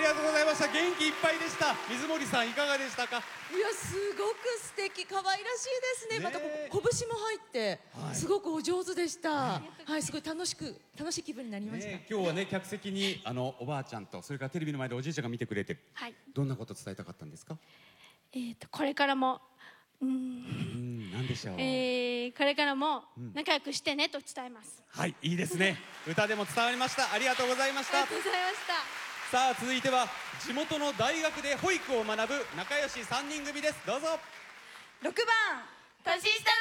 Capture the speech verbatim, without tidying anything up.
がとうございました。元気いっぱいでした。水森さんいかがでしたか？ いや、すごく素敵、可愛らしいですね。またここ拳も入って、 はい、 すごくお上手でした。はい、すごい楽しく楽しい気分になりました。 ね、今日はね、客席にあのおばあちゃんと、それからテレビの前でおじいちゃんが見てくれて、はい、どんなこと伝えたかったんですか？ えっとこれからもうーん、 うんなんでしょう。 えー、これからも仲良くしてねと伝えます。 はい、いいですね。歌でも伝わりました。ありがとうございました。 ありがとうございました。 さあ続いては地元の大学で保育を学ぶ仲良しさんにん組です。どうぞ。 ろくばん年下